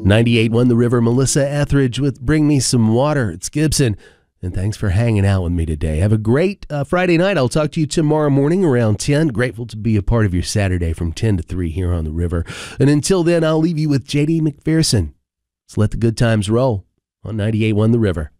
98.1 The River, Melissa Etheridge with Bring Me Some Water. It's Gibson, and thanks for hanging out with me today. Have a great Friday night. I'll talk to you tomorrow morning around 10. Grateful to be a part of your Saturday from 10 to 3 here on The River. And until then, I'll leave you with J.D. McPherson. Let's let the good times roll on 98.1 The River.